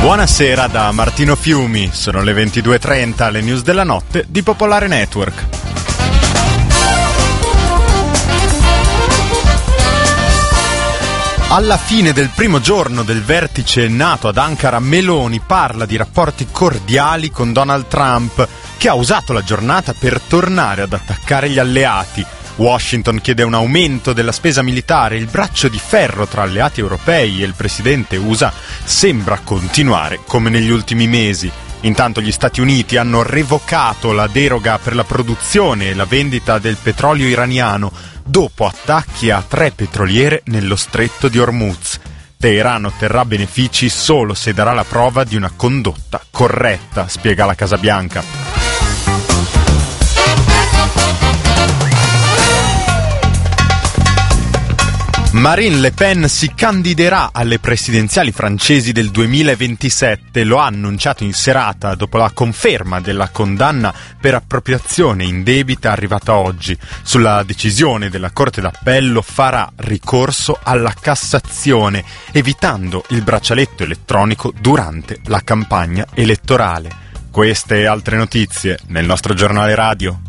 Buonasera da Martino Fiumi, sono le 22:30, le news della notte di Popolare Network. Alla fine del primo giorno del vertice NATO ad Ankara, Meloni parla di rapporti cordiali con Donald Trump, che ha usato la giornata per tornare ad attaccare gli alleati. Washington chiede un aumento della spesa militare, il braccio di ferro tra alleati europei e il presidente USA sembra continuare come negli ultimi mesi. Intanto gli Stati Uniti hanno revocato la deroga per la produzione e la vendita del petrolio iraniano dopo attacchi a 3 petroliere nello stretto di Hormuz. Teheran otterrà benefici solo se darà la prova di una condotta corretta, spiega la Casa Bianca. Marine Le Pen si candiderà alle presidenziali francesi del 2027, lo ha annunciato in serata dopo la conferma della condanna per appropriazione indebita arrivata oggi. Sulla decisione della Corte d'Appello farà ricorso alla Cassazione, evitando il braccialetto elettronico durante la campagna elettorale. Queste e altre notizie nel nostro giornale radio.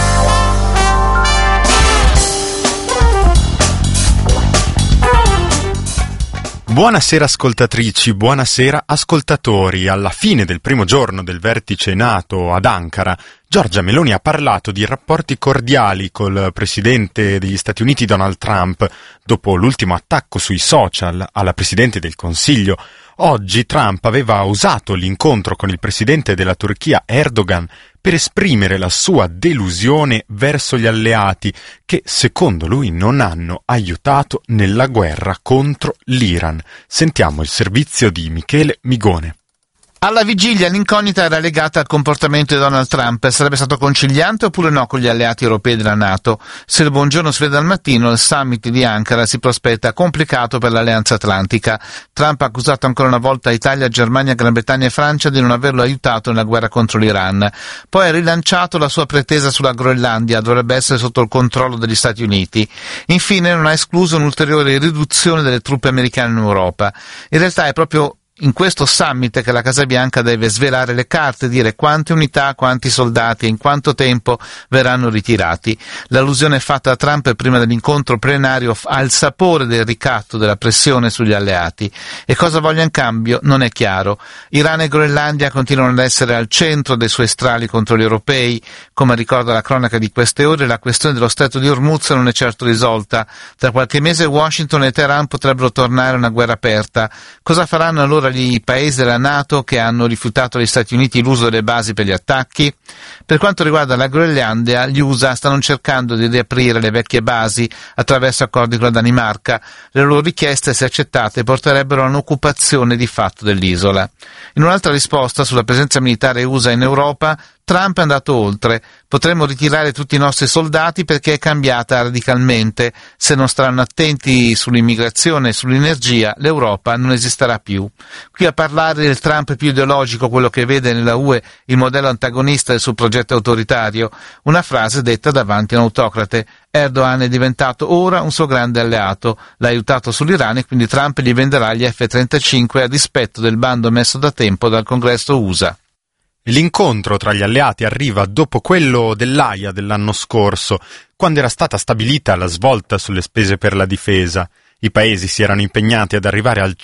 Buonasera ascoltatrici, buonasera ascoltatori. Alla fine del primo giorno del vertice NATO ad Ankara, Giorgia Meloni ha parlato di rapporti cordiali col presidente degli Stati Uniti Donald Trump dopo l'ultimo attacco sui social alla Presidente del Consiglio. Oggi Trump aveva usato l'incontro con il presidente della Turchia Erdogan per esprimere la sua delusione verso gli alleati che, secondo lui, non hanno aiutato nella guerra contro l'Iran. Sentiamo il servizio di Michele Migone. Alla vigilia l'incognita era legata al comportamento di Donald Trump. Sarebbe stato conciliante oppure no con gli alleati europei della NATO? Se il buongiorno si vede al mattino, il summit di Ankara si prospetta complicato per l'Alleanza Atlantica. Trump ha accusato ancora una volta Italia, Germania, Gran Bretagna e Francia di non averlo aiutato nella guerra contro l'Iran. Poi ha rilanciato la sua pretesa sulla Groenlandia, dovrebbe essere sotto il controllo degli Stati Uniti. Infine non ha escluso un'ulteriore riduzione delle truppe americane in Europa. In realtà è proprio in questo summit che la Casa Bianca deve svelare le carte, dire quante unità, quanti soldati e in quanto tempo verranno ritirati. L'allusione fatta da Trump prima dell'incontro plenario ha il sapore del ricatto, della pressione sugli alleati. E cosa voglia in cambio non è chiaro. Iran e Groenlandia continuano ad essere al centro dei suoi strali contro gli europei. Come ricorda la cronaca di queste ore, la questione dello stretto di Hormuz non è certo risolta. Tra qualche mese Washington e Teheran potrebbero tornare a una guerra aperta. Cosa faranno allora gli paesi della NATO che hanno rifiutato agli Stati Uniti l'uso delle basi per gli attacchi? Per quanto riguarda la Groenlandia, gli USA stanno cercando di riaprire le vecchie basi attraverso accordi con la Danimarca. Le loro richieste, se accettate, porterebbero a un'occupazione di fatto dell'isola. In un'altra risposta sulla presenza militare USA in Europa, Trump è andato oltre. Potremmo ritirare tutti i nostri soldati perché è cambiata radicalmente. Se non staranno attenti sull'immigrazione e sull'energia, l'Europa non esisterà più. Qui a parlare del Trump più ideologico, quello che vede nella UE il modello antagonista del suo progetto autoritario, una frase detta davanti a un autocrate. Erdogan è diventato ora un suo grande alleato, l'ha aiutato sull'Iran e quindi Trump gli venderà gli F-35 a dispetto del bando messo da tempo dal Congresso USA. L'incontro tra gli alleati arriva dopo quello dell'Aia dell'anno scorso, quando era stata stabilita la svolta sulle spese per la difesa. I paesi si erano impegnati ad arrivare al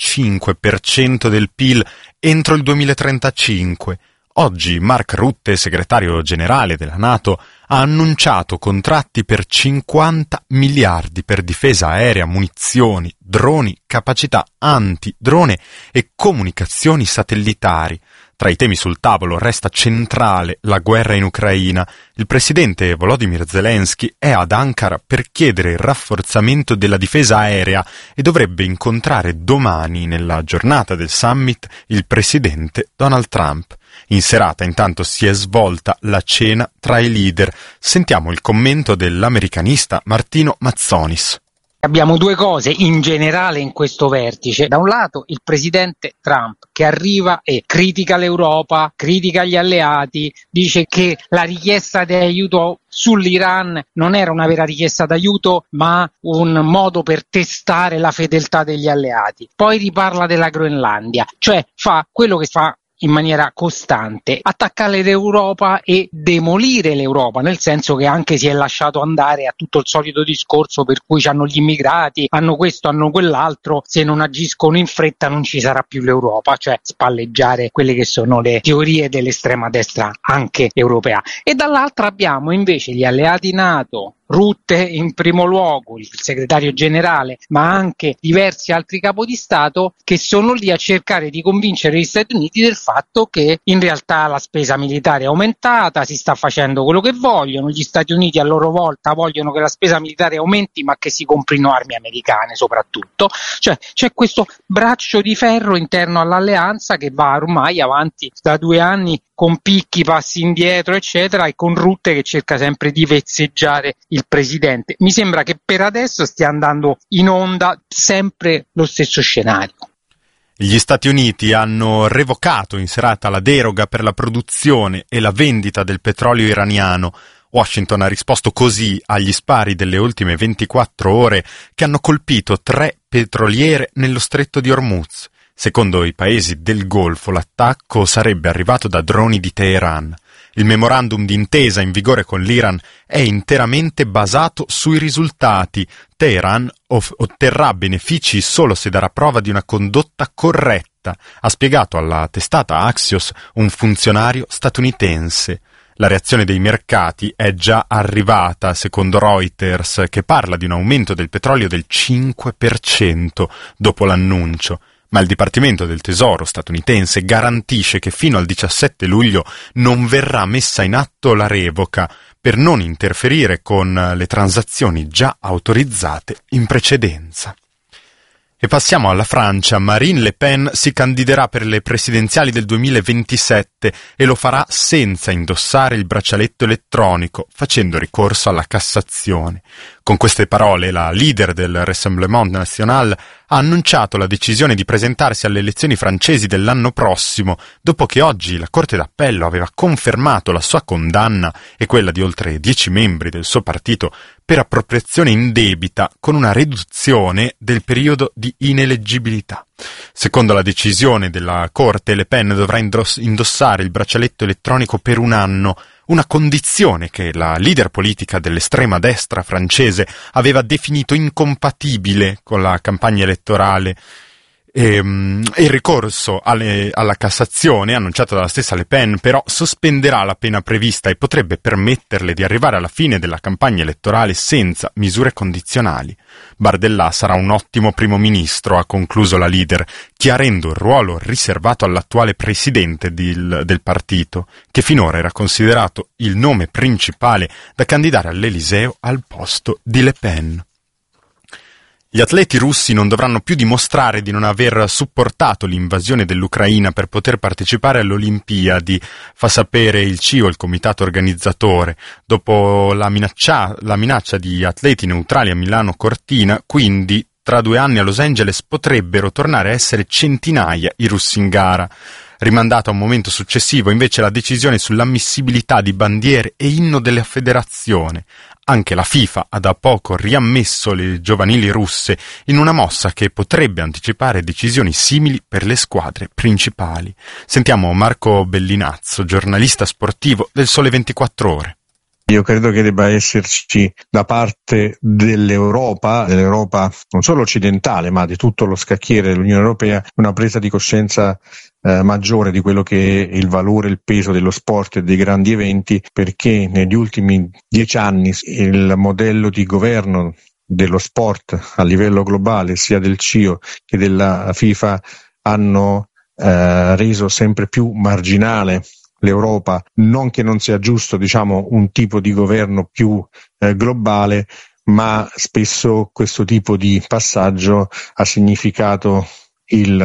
5% del PIL entro il 2035. Oggi Mark Rutte, segretario generale della NATO, ha annunciato contratti per 50 miliardi per difesa aerea, munizioni, droni, capacità antidrone e comunicazioni satellitari. Tra i temi sul tavolo resta centrale la guerra in Ucraina. Il presidente Volodymyr Zelensky è ad Ankara per chiedere il rafforzamento della difesa aerea e dovrebbe incontrare domani, nella giornata del summit, il presidente Donald Trump. In serata intanto si è svolta la cena tra i leader. Sentiamo il commento dell'americanista Martino Mazzonis. Abbiamo due cose in generale in questo vertice. Da un lato il presidente Trump che arriva e critica l'Europa, critica gli alleati, dice che la richiesta di aiuto sull'Iran non era una vera richiesta d'aiuto ma un modo per testare la fedeltà degli alleati. Poi riparla della Groenlandia, cioè fa quello che fa in maniera costante, attaccare l'Europa e demolire l'Europa, nel senso che anche si è lasciato andare a tutto il solito discorso per cui hanno gli immigrati, hanno questo, hanno quell'altro, se non agiscono in fretta non ci sarà più l'Europa, cioè spalleggiare quelle che sono le teorie dell'estrema destra anche europea. E dall'altra abbiamo invece gli alleati NATO, Rutte in primo luogo, il segretario generale, ma anche diversi altri capo di Stato che sono lì a cercare di convincere gli Stati Uniti del fatto che in realtà la spesa militare è aumentata, si sta facendo quello che vogliono, gli Stati Uniti a loro volta vogliono che la spesa militare aumenti ma che si comprino armi americane soprattutto, cioè c'è questo braccio di ferro interno all'alleanza che va ormai avanti da 2 anni con picchi, passi indietro eccetera e con Rutte che cerca sempre di vezzeggiare il presidente. Mi sembra che per adesso stia andando in onda sempre lo stesso scenario. Gli Stati Uniti hanno revocato in serata la deroga per la produzione e la vendita del petrolio iraniano. Washington ha risposto così agli spari delle ultime 24 ore che hanno colpito 3 petroliere nello stretto di Hormuz. Secondo i paesi del Golfo, l'attacco sarebbe arrivato da droni di Teheran. Il memorandum d'intesa in vigore con l'Iran è interamente basato sui risultati. Teheran otterrà benefici solo se darà prova di una condotta corretta, ha spiegato alla testata Axios un funzionario statunitense. La reazione dei mercati è già arrivata, secondo Reuters, che parla di un aumento del petrolio del 5% dopo l'annuncio. Ma il Dipartimento del Tesoro statunitense garantisce che fino al 17 luglio non verrà messa in atto la revoca per non interferire con le transazioni già autorizzate in precedenza. E passiamo alla Francia. Marine Le Pen si candiderà per le presidenziali del 2027 e lo farà senza indossare il braccialetto elettronico, facendo ricorso alla Cassazione. Con queste parole, la leader del Rassemblement National ha annunciato la decisione di presentarsi alle elezioni francesi dell'anno prossimo, dopo che oggi la Corte d'Appello aveva confermato la sua condanna e quella di oltre 10 membri del suo partito per appropriazione indebita con una riduzione del periodo di ineleggibilità. Secondo la decisione della Corte, Le Pen dovrà indossare il braccialetto elettronico per 1 anno, una condizione che la leader politica dell'estrema destra francese aveva definito incompatibile con la campagna elettorale. Il ricorso alla Cassazione, annunciato dalla stessa Le Pen, però sospenderà la pena prevista e potrebbe permetterle di arrivare alla fine della campagna elettorale senza misure condizionali. Bardella sarà un ottimo primo ministro, ha concluso la leader, chiarendo il ruolo riservato all'attuale presidente del partito, che finora era considerato il nome principale da candidare all'Eliseo al posto di Le Pen. Gli atleti russi non dovranno più dimostrare di non aver supportato l'invasione dell'Ucraina per poter partecipare alle Olimpiadi, fa sapere il CIO, il comitato organizzatore. Dopo la minaccia di atleti neutrali a Milano Cortina, quindi tra 2 anni a Los Angeles potrebbero tornare a essere centinaia i russi in gara. Rimandata a un momento successivo invece la decisione sull'ammissibilità di bandiere e inno della federazione. Anche la FIFA ha da poco riammesso le giovanili russe in una mossa che potrebbe anticipare decisioni simili per le squadre principali. Sentiamo Marco Bellinazzo, giornalista sportivo del Sole 24 Ore. Io credo che debba esserci da parte dell'Europa non solo occidentale ma di tutto lo scacchiere dell'Unione Europea, una presa di coscienza maggiore di quello che è il valore e il peso dello sport e dei grandi eventi, perché negli ultimi 10 anni il modello di governo dello sport a livello globale, sia del CIO che della FIFA, hanno reso sempre più marginale l'Europa, non che non sia giusto, un tipo di governo più globale, ma spesso questo tipo di passaggio ha significato il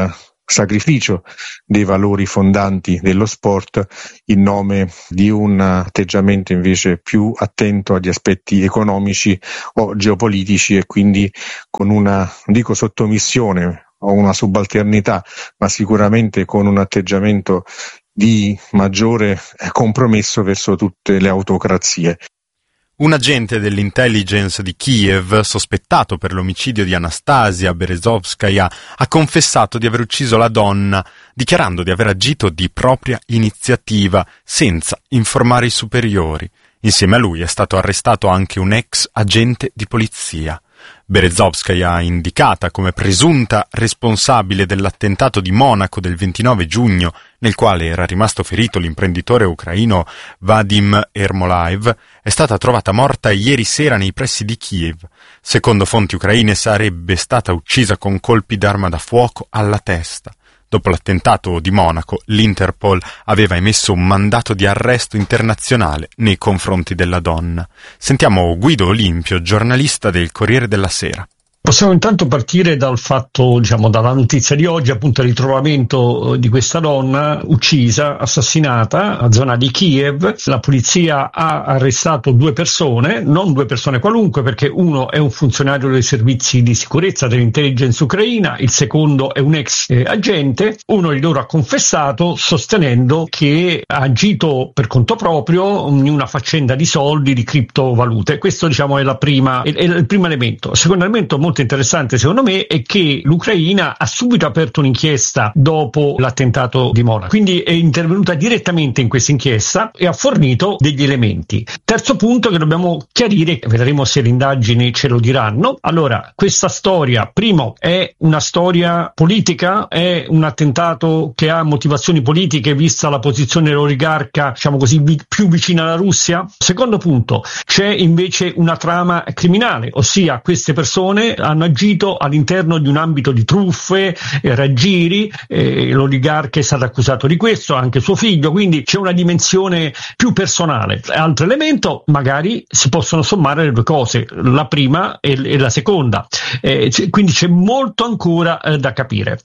sacrificio dei valori fondanti dello sport in nome di un atteggiamento invece più attento agli aspetti economici o geopolitici, e quindi con una, non dico sottomissione o una subalternità, ma sicuramente con un atteggiamento di maggiore compromesso verso tutte le autocrazie. Un agente dell'intelligence di Kiev, sospettato per l'omicidio di Anastasia Berezovskaya, ha confessato di aver ucciso la donna, dichiarando di aver agito di propria iniziativa, senza informare i superiori. Insieme a lui è stato arrestato anche un ex agente di polizia. Berezovskaya, indicata come presunta responsabile dell'attentato di Monaco del 29 giugno, nel quale era rimasto ferito l'imprenditore ucraino Vadim Ermolaev, è stata trovata morta ieri sera nei pressi di Kiev. Secondo fonti ucraine sarebbe stata uccisa con colpi d'arma da fuoco alla testa. Dopo l'attentato di Monaco, l'Interpol aveva emesso un mandato di arresto internazionale nei confronti della donna. Sentiamo Guido Olimpio, giornalista del Corriere della Sera. Possiamo intanto partire dal fatto, dalla notizia di oggi, appunto il ritrovamento di questa donna uccisa, assassinata a zona di Kiev. La polizia ha arrestato 2 persone, non 2 persone qualunque, perché uno è un funzionario dei servizi di sicurezza dell'intelligence ucraina, il secondo è un ex agente. Uno di loro ha confessato sostenendo che ha agito per conto proprio in una faccenda di soldi, di criptovalute. Questo è il primo elemento. Il secondo elemento molto interessante secondo me è che l'Ucraina ha subito aperto un'inchiesta dopo l'attentato di Monaco, quindi è intervenuta direttamente in questa inchiesta e ha fornito degli elementi. Terzo punto che dobbiamo chiarire, vedremo se le indagini ce lo diranno. Allora, questa storia, primo, è una storia politica, è un attentato che ha motivazioni politiche vista la posizione dell'oligarca, più vicina alla Russia. Secondo punto, c'è invece una trama criminale, ossia queste persone hanno agito all'interno di un ambito di truffe, raggiri, l'oligarca è stato accusato di questo, anche suo figlio, quindi c'è una dimensione più personale. Altro elemento, magari si possono sommare le 2 cose, la prima e la seconda, quindi c'è molto ancora da capire.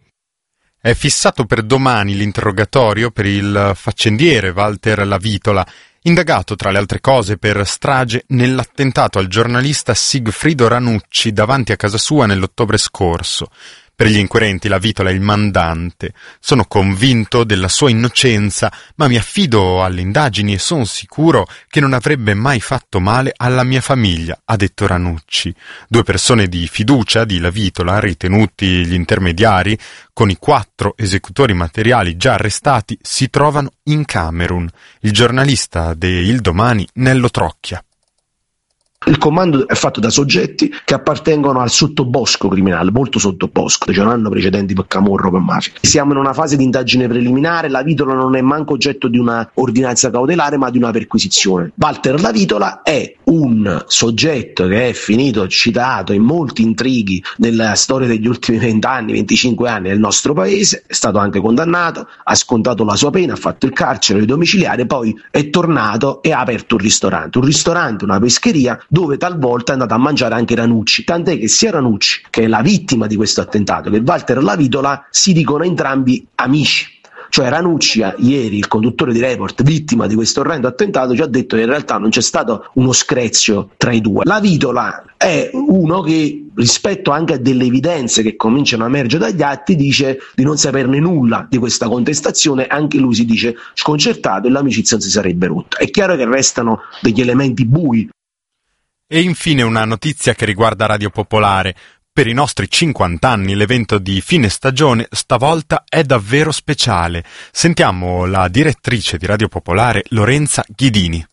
È fissato per domani l'interrogatorio per il faccendiere Walter Lavitola, indagato tra le altre cose per strage nell'attentato al giornalista Sigfrido Ranucci davanti a casa sua nell'ottobre scorso. Per gli inquirenti Lavitola è il mandante. Sono convinto della sua innocenza, ma mi affido alle indagini e sono sicuro che non avrebbe mai fatto male alla mia famiglia, ha detto Ranucci. 2 persone di fiducia di Lavitola, ritenuti gli intermediari, con i 4 esecutori materiali già arrestati, si trovano in Camerun. Il giornalista de Il Domani, Nello Trocchia. Il comando è fatto da soggetti che appartengono al sottobosco criminale, molto sottobosco, cioè non hanno precedenti per camorro, per mafia. Siamo in una fase di indagine preliminare, Lavitola non è manco oggetto di una ordinanza cautelare ma di una perquisizione. Walter Lavitola è un soggetto che è finito citato in molti intrighi nella storia degli ultimi 20 anni, 25 anni del nostro paese, è stato anche condannato, ha scontato la sua pena, ha fatto il carcere domiciliare, poi è tornato e ha aperto un ristorante, una pescheria, dove talvolta è andato a mangiare anche Ranucci, tant'è che sia Ranucci, che è la vittima di questo attentato, che Walter Lavitola si dicono entrambi amici. Cioè Ranucci, ieri, il conduttore di Report, vittima di questo orrendo attentato, ci ha detto che in realtà non c'è stato uno screzio tra i 2. Lavitola è uno che, rispetto anche a delle evidenze che cominciano a emergere dagli atti, dice di non saperne nulla di questa contestazione, anche lui si dice sconcertato e l'amicizia non si sarebbe rotta. È chiaro che restano degli elementi bui. E infine una notizia che riguarda Radio Popolare. Per i nostri 50 anni l'evento di fine stagione stavolta è davvero speciale. Sentiamo la direttrice di Radio Popolare, Lorenza Ghidini.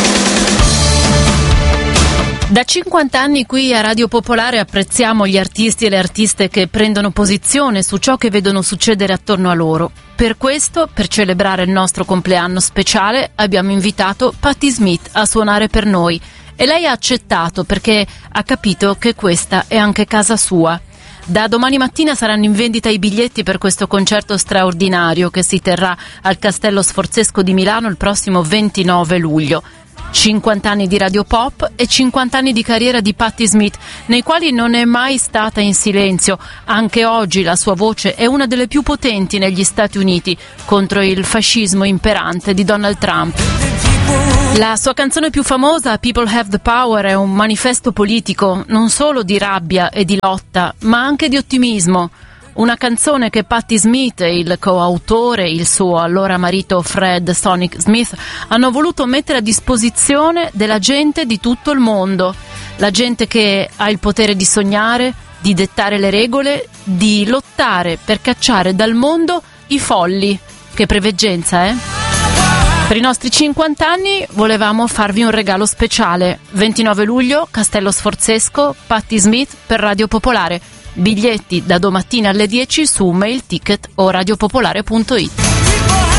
Da 50 anni qui a Radio Popolare apprezziamo gli artisti e le artiste che prendono posizione su ciò che vedono succedere attorno a loro. Per questo, per celebrare il nostro compleanno speciale, abbiamo invitato Patti Smith a suonare per noi. E lei ha accettato perché ha capito che questa è anche casa sua. Da domani mattina saranno in vendita i biglietti per questo concerto straordinario che si terrà al Castello Sforzesco di Milano il prossimo 29 luglio. 50 anni di radio pop e 50 anni di carriera di Patti Smith, nei quali non è mai stata in silenzio. Anche oggi la sua voce è una delle più potenti negli Stati Uniti contro il fascismo imperante di Donald Trump. La sua canzone più famosa, People Have the Power, è un manifesto politico non solo di rabbia e di lotta, ma anche di ottimismo. Una canzone che Patti Smith e il coautore, il suo allora marito Fred Sonic Smith, hanno voluto mettere a disposizione della gente di tutto il mondo. La gente che ha il potere di sognare, di dettare le regole, di lottare per cacciare dal mondo i folli. Che preveggenza, eh? Per i nostri 50 anni volevamo farvi un regalo speciale. 29 luglio, Castello Sforzesco, Patti Smith per Radio Popolare. Biglietti da domattina alle 10 su Mail Ticket o radiopopolare.it.